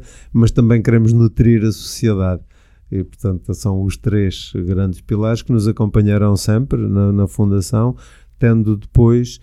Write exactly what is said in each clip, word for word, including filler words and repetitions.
mas também queremos nutrir a sociedade. E, portanto, são os três grandes pilares que nos acompanharão sempre na, na Fundação, tendo depois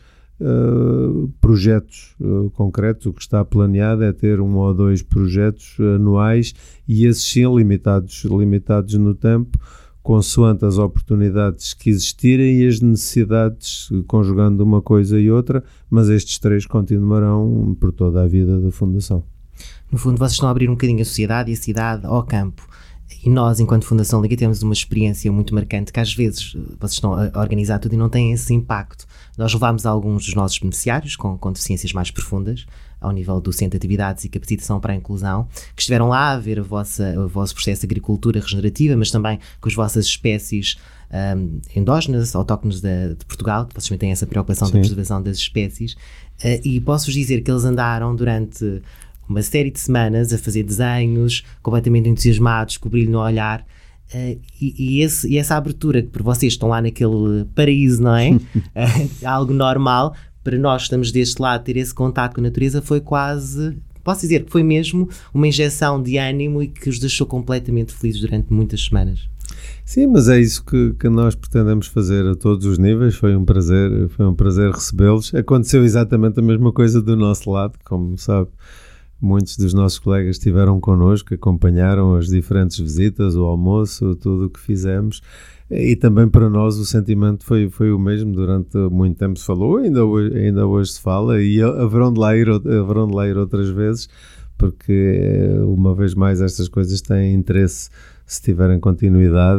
uh, projetos uh, concretos. O que está planeado é ter um ou dois projetos anuais, e esses sim limitados, limitados no tempo, consoante as oportunidades que existirem e as necessidades, conjugando uma coisa e outra, mas estes três continuarão por toda a vida da Fundação. No fundo, vocês estão a abrir um bocadinho a sociedade e a cidade ao campo. E nós, enquanto Fundação Liga, temos uma experiência muito marcante, que às vezes vocês estão a organizar tudo e não têm esse impacto. Nós levámos alguns dos nossos beneficiários com, com deficiências mais profundas, ao nível do Centro de Atividades e Capacitação para a Inclusão, que estiveram lá a ver a vossa, o vosso processo de agricultura regenerativa, mas também com as vossas espécies um, endógenas, autóctones de, de Portugal, que vocês também têm essa preocupação da preservação das espécies, uh, e posso-vos dizer que eles andaram durante uma série de semanas a fazer desenhos, completamente entusiasmados, com o brilho no olhar, uh, e, e, esse, e essa abertura que por vocês estão lá naquele paraíso, não é? uh, algo normal. Para nós que estamos deste lado, ter esse contato com a natureza foi quase, posso dizer que foi mesmo uma injeção de ânimo e que os deixou completamente felizes durante muitas semanas. Sim, mas é isso que, que nós pretendemos fazer a todos os níveis. Foi um prazer, foi um prazer recebê-los. Aconteceu exatamente a mesma coisa do nosso lado, como sabe. Muitos dos nossos colegas estiveram connosco, acompanharam as diferentes visitas, o almoço, tudo o que fizemos, e também para nós o sentimento foi, foi o mesmo. Durante muito tempo se falou, ainda hoje, ainda hoje se fala, e haverão de, lá ir, haverão de lá ir outras vezes, porque uma vez mais estas coisas têm interesse se tiverem continuidade,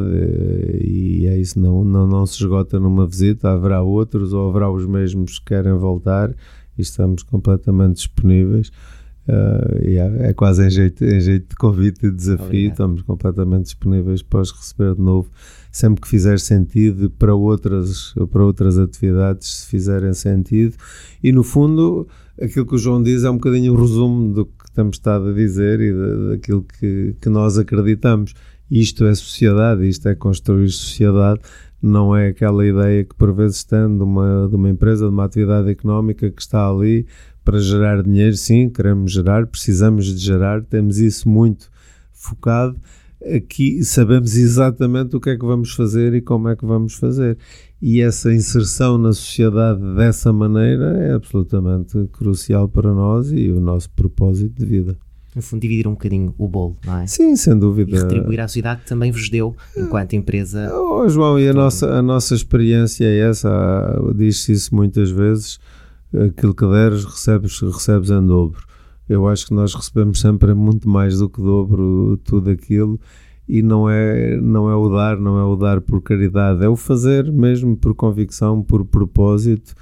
e é isso, não, não, não se esgota numa visita, haverá outros ou haverá os mesmos que querem voltar, e estamos completamente disponíveis. Uh, yeah, é quase em jeito, em jeito de convite e de desafio. Obrigado. Estamos completamente disponíveis para os receber de novo, sempre que fizer sentido, para outras, para outras atividades, se fizerem sentido. E no fundo, aquilo que o João diz é um bocadinho o resumo do que temos estado a dizer e da, daquilo que, que nós acreditamos. Isto é sociedade, isto é construir sociedade. Não é aquela ideia que por vezes tem de uma, de uma empresa, de uma atividade económica que está ali para gerar dinheiro. Sim, queremos gerar, precisamos de gerar, temos isso muito focado. Aqui sabemos exatamente o que é que vamos fazer e como é que vamos fazer. E essa inserção na sociedade dessa maneira é absolutamente crucial para nós e o nosso propósito de vida. No fundo, dividir um bocadinho o bolo, não é? Sim, sem dúvida. E retribuir à sociedade que também vos deu, enquanto empresa. Oh, João, e a nossa, a nossa experiência é essa, diz-se isso muitas vezes, aquilo que deres, recebes, recebes em dobro. Eu acho que nós recebemos sempre muito mais do que dobro tudo aquilo, e não é, não é o dar, não é o dar por caridade, é o fazer mesmo por convicção, por propósito.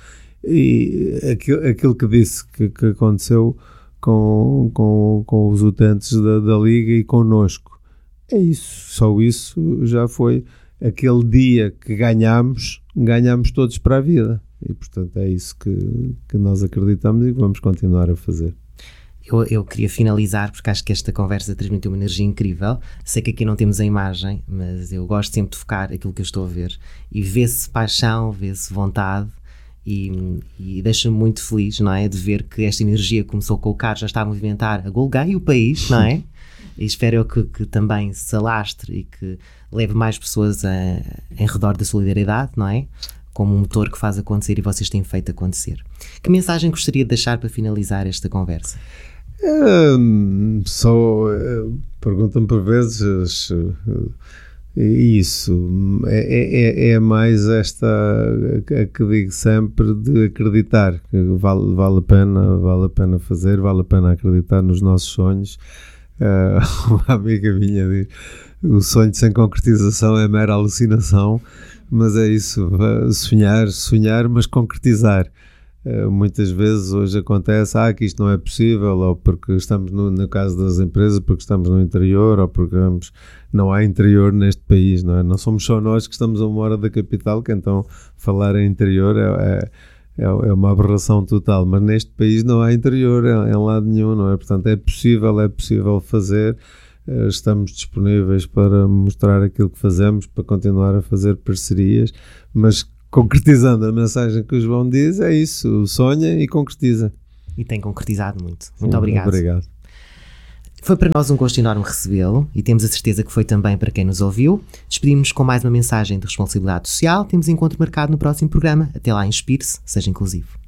E aquilo, aquilo que disse que, que aconteceu com, com, com os utentes da, da Liga e connosco, é isso, só isso já foi aquele dia que ganhámos, ganhámos todos para a vida. E, portanto, é isso que, que nós acreditamos e que vamos continuar a fazer. Eu, eu queria finalizar, porque acho que esta conversa transmitiu uma energia incrível. Sei que aqui não temos a imagem, mas eu gosto sempre de focar aquilo que eu estou a ver. E vê-se paixão, vê-se vontade, e, e deixa-me muito feliz, não é? De ver que esta energia começou com o Carlos, já está a movimentar a Golgã e o país, não é? E espero eu que, que também se alastre e que leve mais pessoas a, em redor da solidariedade, não é? Como um motor que faz acontecer, e vocês têm feito acontecer. Que mensagem gostaria de deixar para finalizar esta conversa? Um, só uh, perguntam-me por vezes uh, isso, é, é, é mais esta a que digo sempre, de acreditar que vale, vale a pena, vale a pena fazer, vale a pena acreditar nos nossos sonhos. Uh, uma amiga minha diz: o sonho sem concretização é mera alucinação. Mas é isso, sonhar, sonhar, mas concretizar. Uh, muitas vezes hoje acontece ah, que isto não é possível, ou porque estamos no, no caso das empresas, porque estamos no interior, ou porque vamos, não há interior neste país, não é? Não somos só nós que estamos a uma hora da capital, que então falar em interior é, é, é uma aberração total, mas neste país não há interior em, em lado nenhum, não é? Portanto, é possível, é possível fazer. Estamos disponíveis para mostrar aquilo que fazemos, para continuar a fazer parcerias, mas concretizando a mensagem que o João diz, é isso, sonha e concretiza. E tem concretizado muito. Muito Sim, obrigado. Obrigado. Foi para nós um gosto enorme recebê-lo e temos a certeza que foi também para quem nos ouviu. Despedimos-nos com mais uma mensagem de responsabilidade social. Temos encontro marcado no próximo programa. Até lá, inspire-se, seja inclusivo.